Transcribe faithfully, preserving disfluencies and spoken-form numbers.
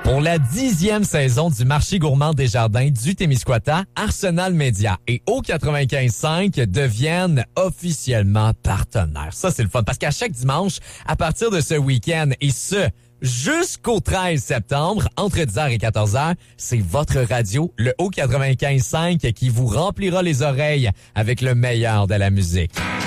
Pour la dixième saison du marché gourmand des jardins du Témiscouata, Arsenal Média et O quatre-vingt-quinze cinq deviennent officiellement partenaires. Ça, c'est le fun parce qu'à chaque dimanche, à partir de ce week-end et ce, jusqu'au treize septembre, entre dix heures et quatorze heures, c'est votre radio, le O quatre-vingt-quinze cinq, qui vous remplira les oreilles avec le meilleur de la musique.